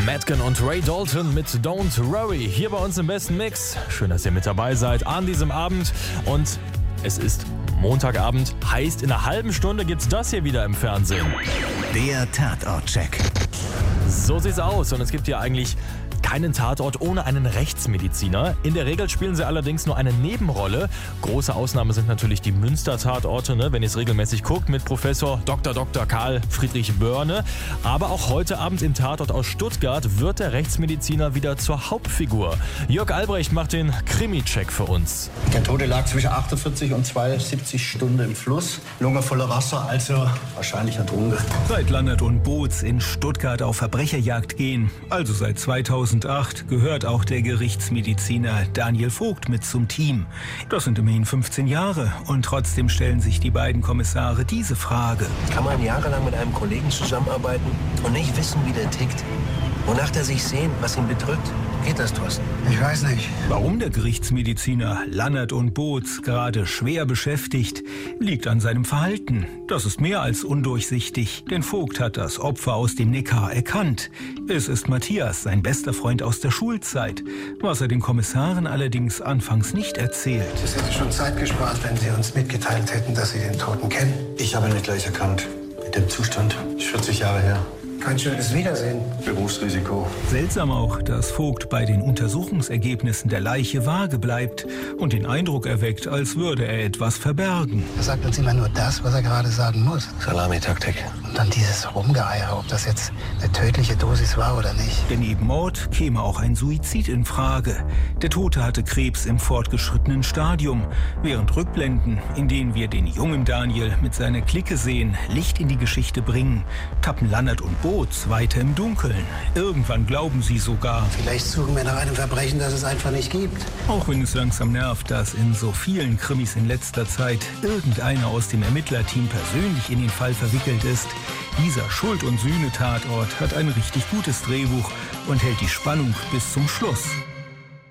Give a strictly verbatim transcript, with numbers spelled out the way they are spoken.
Madgen und Ray Dalton mit Don't Worry hier bei uns im besten Mix. Schön, dass ihr mit dabei seid an diesem Abend. Und es ist Montagabend, heißt in einer halben Stunde gibt's das hier wieder im Fernsehen. Der Tatort-Check. So sieht's aus und es gibt ja eigentlich keinen Tatort ohne einen Rechtsmediziner. In der Regel spielen sie allerdings nur eine Nebenrolle. Große Ausnahme sind natürlich die Münster-Tatorte, ne, wenn ihr es regelmäßig guckt, mit Professor Doktor Doktor Karl Friedrich Börne. Aber auch heute Abend im Tatort aus Stuttgart wird der Rechtsmediziner wieder zur Hauptfigur. Jörg Albrecht macht den Krimi-Check für uns. Der Tote lag zwischen achtundvierzig und zweiundsiebzig Stunden im Fluss. Lunge voller Wasser, also wahrscheinlich ertrunken. Seit Lannert und Boots in Stuttgart auf Verbrecherjagd gehen, also seit zweitausendacht, gehört auch der Gerichtsmediziner Daniel Vogt mit zum Team. Das sind immerhin fünfzehn Jahre und trotzdem stellen sich die beiden Kommissare diese Frage. Kann man jahrelang mit einem Kollegen zusammenarbeiten und nicht wissen, wie der tickt? Wonach der sich sehnt, was ihn bedrückt? Geht das, Thorsten? Ich weiß nicht. Warum der Gerichtsmediziner Lannert und Boots gerade schwer beschäftigt, liegt an seinem Verhalten. Das ist mehr als undurchsichtig, denn Vogt hat das Opfer aus dem Neckar erkannt. Es ist Matthias, sein bester Freund aus der Schulzeit, was er den Kommissaren allerdings anfangs nicht erzählt. Es hätte schon Zeit gespart, wenn Sie uns mitgeteilt hätten, dass Sie den Toten kennen. Ich habe ihn nicht gleich erkannt. Mit dem Zustand. vierzig Jahre her. Kein schönes Wiedersehen. Berufsrisiko. Seltsam auch, dass Vogt bei den Untersuchungsergebnissen der Leiche vage bleibt und den Eindruck erweckt, als würde er etwas verbergen. Er sagt uns immer nur das, was er gerade sagen muss. Salamitaktik. Und dann dieses Rumgeeier, ob das jetzt eine tödliche Dosis war oder nicht. Denn neben Mord käme auch ein Suizid in Frage. Der Tote hatte Krebs im fortgeschrittenen Stadium. Während Rückblenden, in denen wir den jungen Daniel mit seiner Clique sehen, Licht in die Geschichte bringen, tappen Lannert und Boots weiter im Dunkeln. Irgendwann glauben sie sogar. Vielleicht suchen wir nach einem Verbrechen, das es einfach nicht gibt. Auch wenn es langsam nervt, dass in so vielen Krimis in letzter Zeit irgendeiner aus dem Ermittlerteam persönlich in den Fall verwickelt ist. Dieser Schuld- und Sühne-Tatort hat ein richtig gutes Drehbuch und hält die Spannung bis zum Schluss.